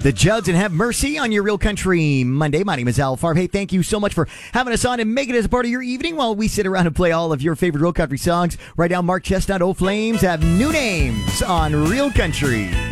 The Judds and Have Mercy on your Real Country Monday. My name is Al Farb. Hey, thank you so much for having us on and making it as a part of your evening while we sit around and play all of your favorite Real Country songs. Right now, Mark Chestnut, Old Flames have new names on Real Country.